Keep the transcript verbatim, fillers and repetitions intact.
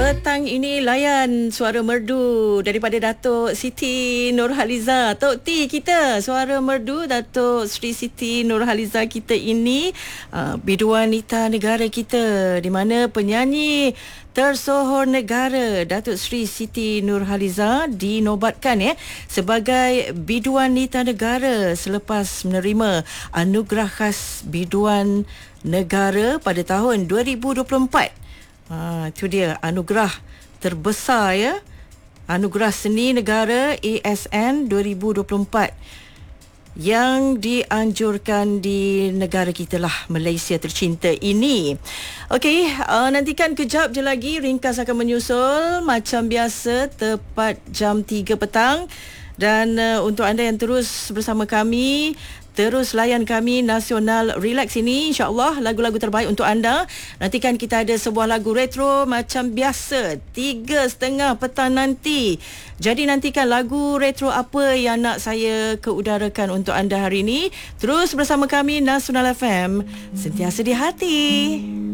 Petang ini layan suara merdu daripada Datuk Siti Nurhaliza. Tok T kita, suara merdu Datuk Sri Siti Nurhaliza kita ini, uh, biduan wanita negara kita, di mana penyanyi tersohor negara Datuk Sri Siti Nurhaliza dinobatkan ya sebagai biduan wanita negara selepas menerima anugerah khas biduan negara pada tahun dua ribu dua puluh empat. Ha, itu dia anugerah terbesar ya. Anugerah Seni Negara A S N dua ribu dua puluh empat yang dianjurkan di negara kita lah, Malaysia tercinta ini. Okey, uh, nantikan kejap je lagi ringkas akan menyusul macam biasa tepat jam tiga petang. Dan uh, untuk anda yang terus bersama kami, terus layan kami Nasional Relax ini, insya-Allah lagu-lagu terbaik untuk anda. Nantikan kita ada sebuah lagu retro macam biasa tiga setengah petang nanti. Jadi nantikan lagu retro apa yang nak saya keudarakan untuk anda hari ini. Terus bersama kami Nasional F M, sentiasa di hati.